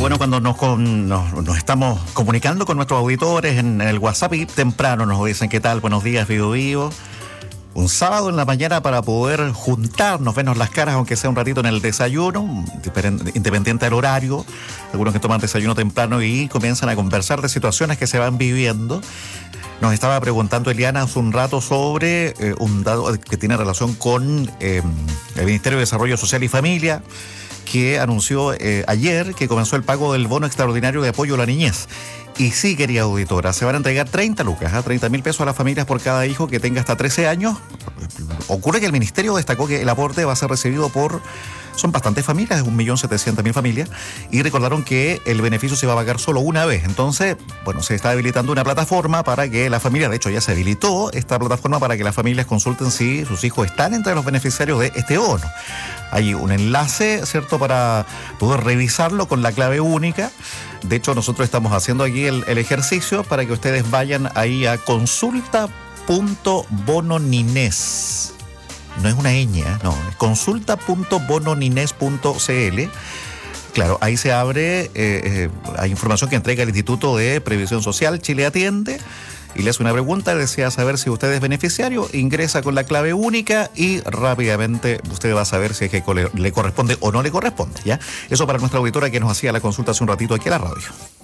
bueno, cuando nos estamos comunicando con nuestros auditores en el WhatsApp y temprano nos dicen qué tal, buenos días, Vivo Vivo. Un sábado en la mañana para poder juntarnos, vernos las caras, aunque sea un ratito en el desayuno, independiente del horario. Algunos que toman desayuno temprano y comienzan a conversar de situaciones que se van viviendo. Nos estaba preguntando Eliana hace un rato sobre un dato que tiene relación con el Ministerio de Desarrollo Social y Familia, que anunció ayer que comenzó el pago del bono extraordinario de apoyo a la niñez. Y sí, querida auditora, se van a entregar 30 lucas, 30.000 pesos a las familias por cada hijo que tenga hasta 13 años. Ocurre que el Ministerio destacó que el aporte va a ser recibido son bastantes familias, 1.700.000 familias, y recordaron que el beneficio se va a pagar solo una vez. Entonces, bueno, se está habilitando una plataforma para que las familias, de hecho ya se habilitó esta plataforma para que las familias consulten si sus hijos están entre los beneficiarios de este bono. Hay un enlace, ¿cierto?, para poder revisarlo con la clave única. De hecho, nosotros estamos haciendo aquí el ejercicio para que ustedes vayan ahí a consulta.bononines. No es una ñ, no, es consulta.bononines.cl. Claro, ahí se abre, hay información que entrega el Instituto de Previsión Social, Chile Atiende, y le hace una pregunta, desea saber si usted es beneficiario, ingresa con la clave única y rápidamente usted va a saber si es que le corresponde o no le corresponde, ¿ya? Eso para nuestra auditora que nos hacía la consulta hace un ratito aquí a la radio.